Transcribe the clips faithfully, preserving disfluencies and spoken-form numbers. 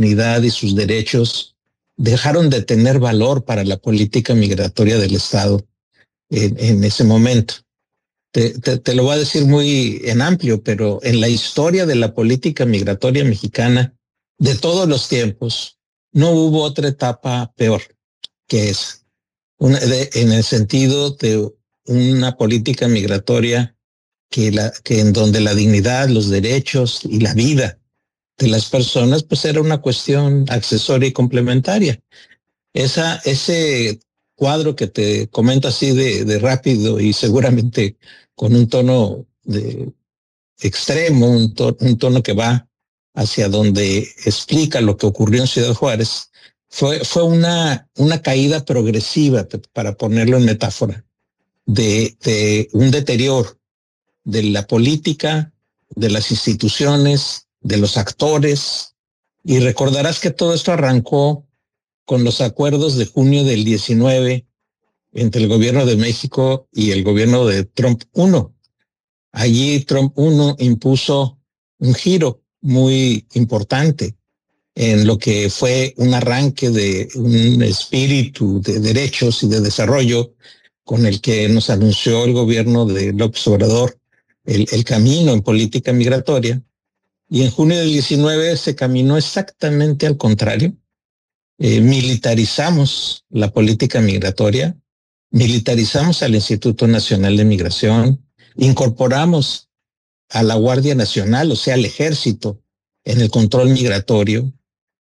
dignidad y sus derechos dejaron de tener valor para la política migratoria del Estado en, en ese momento. Te, te, te lo voy a decir muy en amplio, pero en la historia de la política migratoria mexicana de todos los tiempos, no hubo otra etapa peor que esa. Una, de, en el sentido de una política migratoria que, la, que en donde la dignidad, los derechos y la vida de las personas pues era una cuestión accesoria y complementaria. Esa, ese cuadro que te comento así de, de rápido y seguramente con un tono de extremo, un, to, un tono que va hacia donde explica lo que ocurrió en Ciudad Juárez, fue, fue una, una caída progresiva, para ponerlo en metáfora, de, de un deterioro de la política, de las instituciones, de los actores. Y recordarás que todo esto arrancó con los acuerdos de junio del diecinueve entre el gobierno de México y el gobierno de Trump uno. Allí Trump uno impuso un giro muy importante en lo que fue un arranque de un espíritu de derechos y de desarrollo con el que nos anunció el gobierno de López Obrador el, el camino en política migratoria. Y en junio del diecinueve se caminó exactamente al contrario. Eh, militarizamos la política migratoria, militarizamos al Instituto Nacional de Migración, incorporamos a la Guardia Nacional, o sea, al Ejército, en el control migratorio.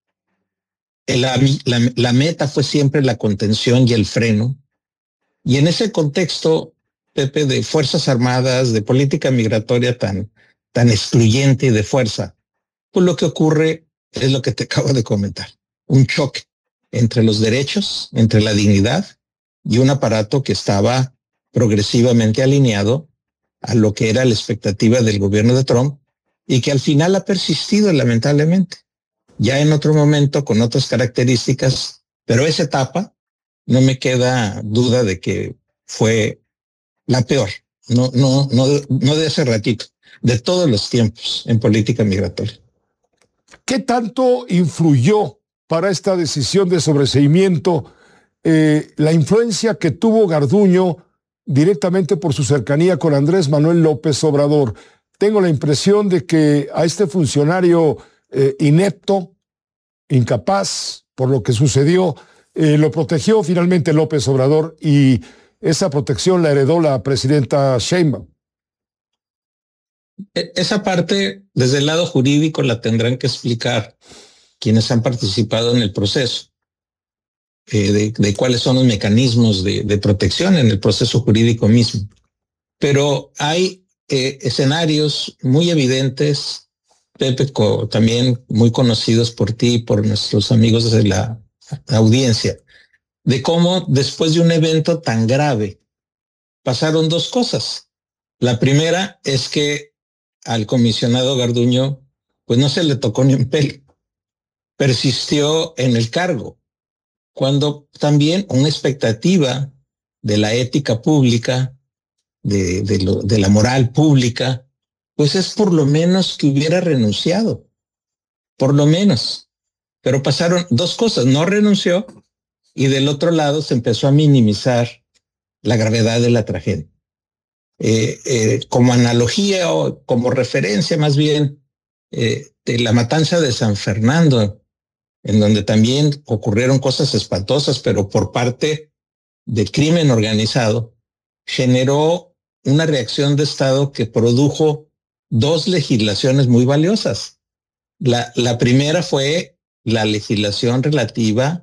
La, la, la meta fue siempre la contención y el freno. Y en ese contexto, Pepe, de Fuerzas Armadas, de política migratoria tan, tan excluyente y de fuerza, pues lo que ocurre es lo que te acabo de comentar. Un choque entre los derechos, entre la dignidad y un aparato que estaba progresivamente alineado a lo que era la expectativa del gobierno de Trump y que al final ha persistido lamentablemente. Ya en otro momento, con otras características, pero esa etapa no me queda duda de que fue la peor, no, no, no, no de ese ratito, de todos los tiempos en política migratoria. ¿Qué tanto influyó para esta decisión de sobreseimiento eh, la influencia que tuvo Garduño directamente por su cercanía con Andrés Manuel López Obrador? Tengo la impresión de que a este funcionario eh, inepto, incapaz, por lo que sucedió, eh, lo protegió finalmente López Obrador y esa protección la heredó la presidenta Sheinbaum. Esa parte, desde el lado jurídico, la tendrán que explicar quienes han participado en el proceso, eh, de, de cuáles son los mecanismos de, de protección en el proceso jurídico mismo. Pero hay eh, escenarios muy evidentes, Pepe, co, también muy conocidos por ti y por nuestros amigos de la audiencia, de cómo después de un evento tan grave pasaron dos cosas. La primera es que al comisionado Garduño pues no se le tocó ni un pelo, persistió en el cargo, cuando también una expectativa de la ética pública, de, de, lo, de la moral pública, pues es por lo menos que hubiera renunciado, por lo menos. Pero pasaron dos cosas, no renunció y del otro lado se empezó a minimizar la gravedad de la tragedia. Eh, eh, como analogía o como referencia más bien eh, de la matanza de San Fernando, en donde también ocurrieron cosas espantosas, pero por parte del crimen organizado, generó una reacción de Estado que produjo dos legislaciones muy valiosas. La, la primera fue la legislación relativa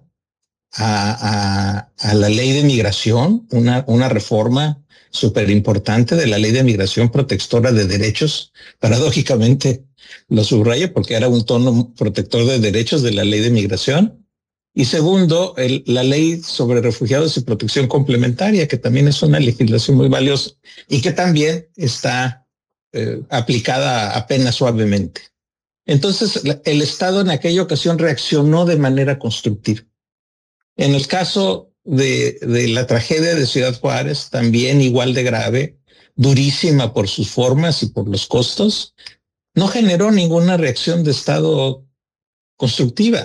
a, a, a la ley de migración, una, una reforma súper importante de la ley de migración protectora de derechos. Paradójicamente lo subrayo porque era un tono protector de derechos de la ley de migración. Y segundo, el, la ley sobre refugiados y protección complementaria, que también es una legislación muy valiosa y que también está eh, aplicada apenas suavemente. Entonces, el Estado en aquella ocasión reaccionó de manera constructiva. En el caso de, de la tragedia de Ciudad Juárez, también igual de grave, durísima por sus formas y por los costos, no generó ninguna reacción de Estado constructiva.